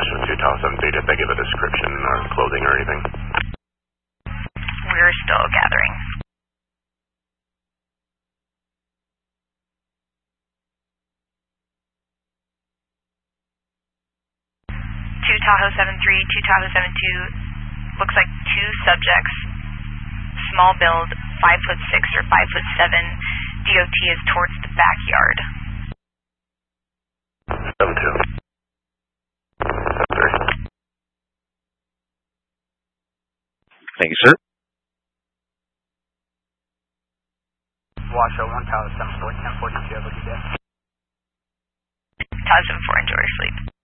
Joshua 2, Tower 73, did they give a description or clothing or anything? We're still gathering. 2 Tahoe 73, 2 Tahoe 72, looks like 2 subjects, small build, 5'6" or 5'7". DOT is towards the backyard. 72. 73. Thank you, sir. Washoe 1 Tower 74, 1042, have a good day. Tower 74, enjoy your sleep.